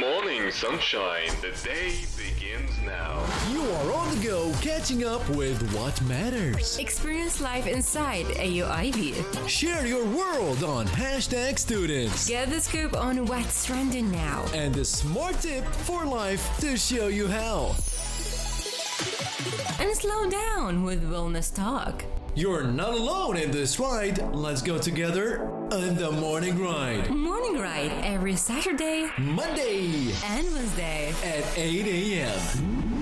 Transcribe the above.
morning, sunshine. The day begins now. You are on the go, catching up with what matters. Experience life inside AUIB. Share your world on Hashtag Students. Get the scoop on what's trending now. And a smart tip for life to show you how. And slow down with Wellness Talk. You're not alone in this ride. Let's go together on the Morning Ride. Morning Ride every Saturday, Monday and Wednesday at 8 a.m.